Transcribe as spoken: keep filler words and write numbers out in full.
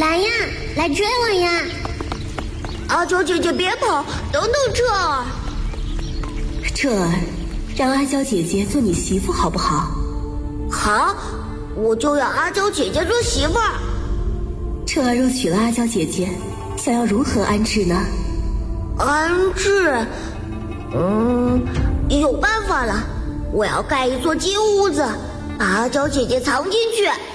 来呀，来追我呀！ 阿娇姐姐别跑，等等彻儿。 彻儿，让阿娇姐姐做你媳妇好不好？ 好，我就要阿娇姐姐做媳妇儿。 彻儿若娶了阿娇姐姐，想要如何安置呢？ 安置，嗯，有办法了。我要盖一座金屋子，把阿娇姐姐藏进去。